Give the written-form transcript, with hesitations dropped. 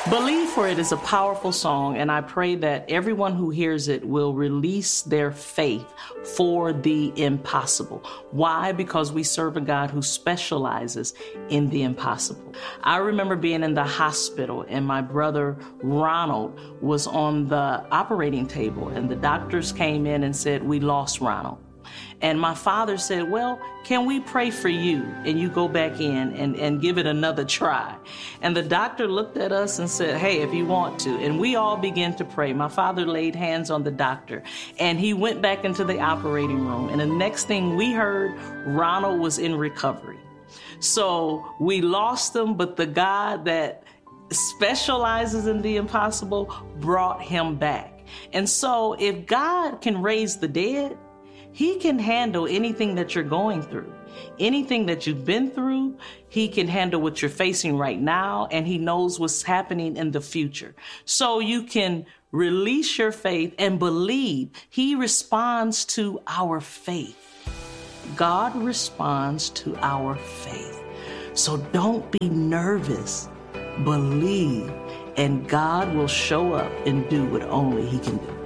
Believe for It is a powerful song, and I pray that everyone who hears it will release their faith for the impossible. Why? Because we serve a God who specializes in the impossible. I remember being in the hospital, and my brother Ronald was on the operating table, and the doctors came in and said, "We lost Ronald." And my father said, "Well, can we pray for you and you go back in and give it another try?" And the doctor looked at us and said, "Hey, if you want to." And we all began to pray. My father laid hands on the doctor and he went back into the operating room. And the next thing we heard, Ronald was in recovery. So we lost him, but the God that specializes in the impossible brought him back. And so if God can raise the dead, He can handle anything that you're going through. Anything that you've been through, He can handle what you're facing right now, and He knows what's happening in the future. So you can release your faith and believe. He responds to our faith. God responds to our faith. So don't be nervous. Believe, and God will show up and do what only He can do.